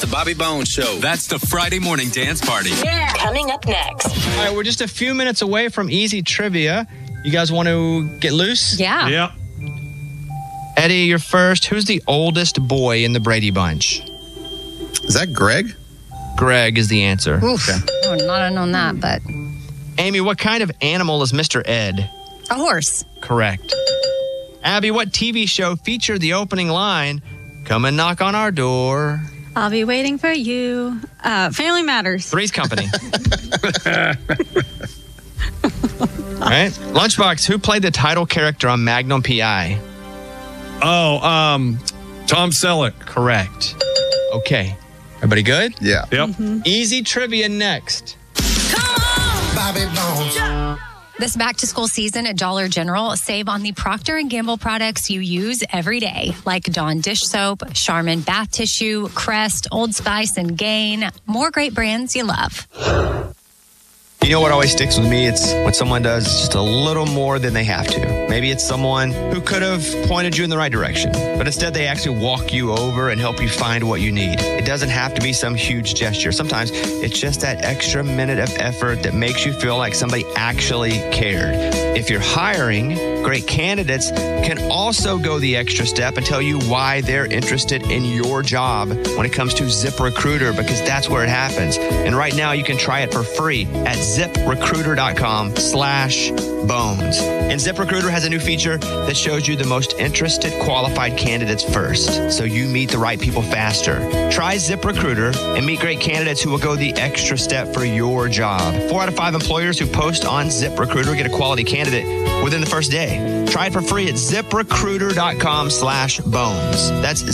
the Bobby Bones Show. That's the Friday morning dance party. Yeah. Coming up next. All right, we're just a few minutes away from easy trivia. You guys want to get loose? Yeah. Yep. Eddie, you're first. Who's the oldest boy in the Brady Bunch? Is that Greg? Greg is the answer. Okay. I would not have known that, but Amy, what kind of animal is Mr. Ed? a horse. Correct. Abby, what TV show featured the opening line, "Come and knock on our door"? I'll be waiting for you. Family Matters. Three's Company. All right. Lunchbox, who played the title character on Magnum P.I.? Oh, Tom Selleck. Correct. Okay. Everybody good? Yeah. Yep. Easy trivia next. Bobby Bones. This back-to-school season at Dollar General, save on the Procter & Gamble products you use every day, like Dawn dish soap, Charmin bath tissue, Crest, Old Spice, and Gain. More great brands you love. You know what always sticks with me? It's when someone does just a little more than they have to. Maybe it's someone who could have pointed you in the right direction, but instead they actually walk you over and help you find what you need. It doesn't have to be some huge gesture. Sometimes it's just that extra minute of effort that makes you feel like somebody actually cared. If you're hiring, great candidates can also go the extra step and tell you why they're interested in your job when it comes to ZipRecruiter, because that's where it happens. And right now you can try it for free at ZipRecruiter.com/bones. And ZipRecruiter has a new feature that shows you the most interested qualified candidates first, so you meet the right people faster. Try ZipRecruiter and meet great candidates who will go the extra step for your job. 4 out of 5 employers who post on ZipRecruiter get a quality candidate within the first day. Try it for free at ZipRecruiter.com/bones. That's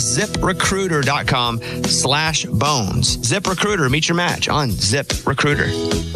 ZipRecruiter.com/bones. ZipRecruiter, meet your match on ZipRecruiter.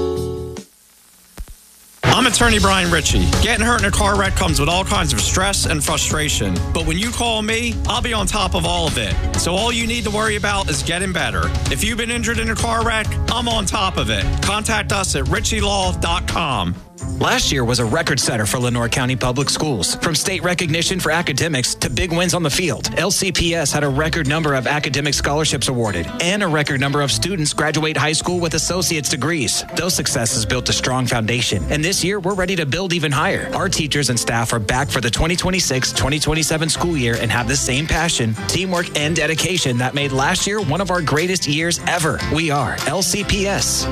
I'm attorney Brian Ritchie. Getting hurt in a car wreck comes with all kinds of stress and frustration. But when you call me, I'll be on top of all of it. So all you need to worry about is getting better. If you've been injured in a car wreck, I'm on top of it. Contact us at ritchielaw.com. Last year was a record setter for Lenoir County Public Schools. From state recognition for academics to big wins on the field, LCPS had a record number of academic scholarships awarded and a record number of students graduate high school with associate's degrees. Those successes built a strong foundation. And this year, we're ready to build even higher. Our teachers and staff are back for the 2026-2027 school year and have the same passion, teamwork, and dedication that made last year one of our greatest years ever. We are LCPS.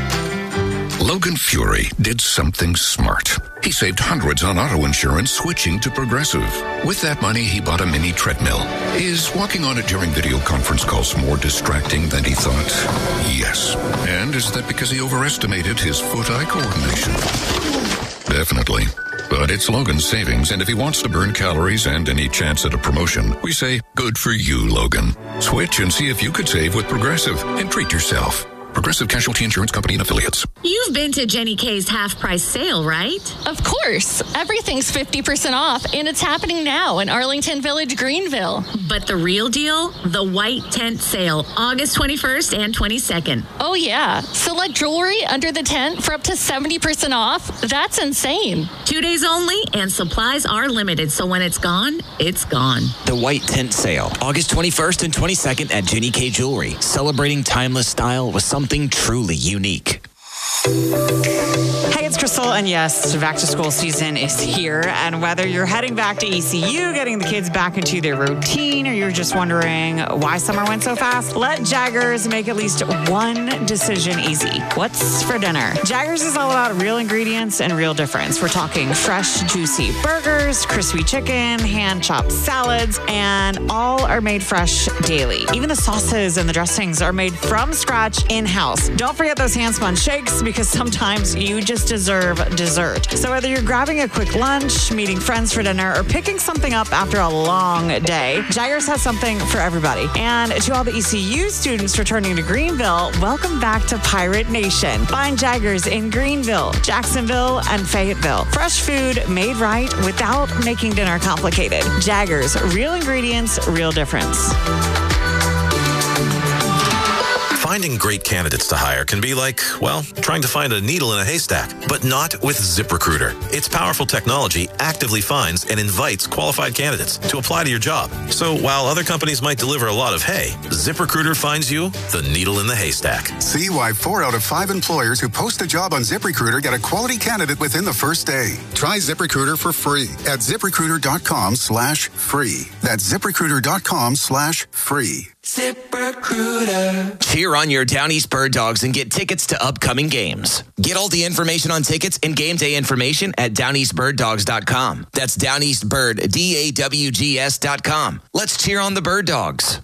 Logan Fury did something smart. He saved hundreds on auto insurance switching to Progressive. With that money, he bought a mini treadmill. Is walking on it during video conference calls more distracting than he thought? Yes. And is that because he overestimated his foot-eye coordination? Definitely. But it's Logan's savings, and if he wants to burn calories and any chance at a promotion, we say, good for you, Logan. Switch and see if you could save with Progressive and treat yourself. Progressive Casualty Insurance Company and Affiliates. You've been to Jenny K's half-price sale, right? Of course. Everything's 50% off, and it's happening now in Arlington Village, Greenville. But the real deal? The White Tent Sale, August 21st and 22nd. Oh, yeah. Select jewelry under the tent for up to 70% off. That's insane. 2 days only, and supplies are limited, so when it's gone, it's gone. The White Tent Sale, August 21st and 22nd at Jenny K Jewelry, celebrating timeless style with something truly unique. Hey, it's Crystal, and yes, back to school season is here. And whether you're heading back to ECU, getting the kids back into their routine, or you're just wondering why summer went so fast, let Jaggers make at least one decision easy. What's for dinner? Jaggers is all about real ingredients and real difference. We're talking fresh, juicy burgers, crispy chicken, hand-chopped salads, and all are made fresh daily. Even the sauces and the dressings are made from scratch in-house. Don't forget those hand-spun shakes, because sometimes you just deserve dessert. So whether you're grabbing a quick lunch, meeting friends for dinner, or picking something up after a long day, Jaggers has something for everybody. And to all the ECU students returning to Greenville, welcome back to Pirate Nation. Find Jaggers in Greenville, Jacksonville, and Fayetteville. Fresh food made right without making dinner complicated. Jaggers, real ingredients, real difference. Finding great candidates to hire can be like, well, trying to find a needle in a haystack, but not with ZipRecruiter. Its powerful technology actively finds and invites qualified candidates to apply to your job. So while other companies might deliver a lot of hay, ZipRecruiter finds you the needle in the haystack. See why 4 out of 5 employers who post a job on ZipRecruiter get a quality candidate within the first day. Try ZipRecruiter for free at ZipRecruiter.com/free. That's ZipRecruiter.com/free. ZipRecruiter. Cheer on your Down East Bird Dogs and get tickets to upcoming games. Get all the information on tickets and game day information at DownEastBirdDogs.com. That's DownEastBird, DAWGS.com. Let's cheer on the Bird Dogs.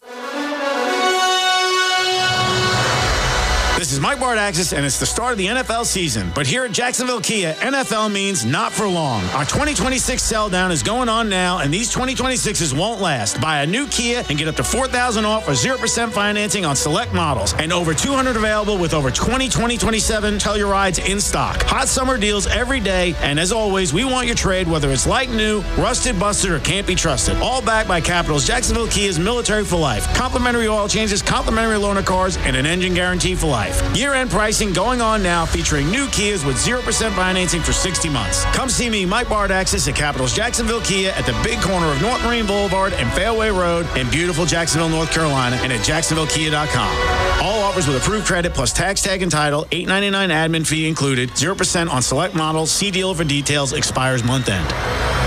This is Mike Bardaxis, and it's the start of the NFL season. But here at Jacksonville Kia, NFL means not for long. Our 2026 sell down is going on now, and these 2026s won't last. Buy a new Kia and get up to $4,000 off or 0% financing on select models. And over 200 available with over 2027 Tellurides in stock. Hot summer deals every day, and as always, we want your trade, whether it's like new, rusted, busted, or can't be trusted. All backed by Capital's Jacksonville Kia's military for life. Complimentary oil changes, complimentary loaner cars, and an engine guarantee for life. Year-end pricing going on now, featuring new Kias with 0% financing for 60 months. Come see me, Mike Bardaxis, at Capital's Jacksonville Kia at the big corner of North Marine Boulevard and Fairway Road in beautiful Jacksonville, North Carolina, and at JacksonvilleKia.com. All offers with approved credit plus tax tag and title, $8.99 admin fee included, 0% on select models. See dealer for details. Expires month end.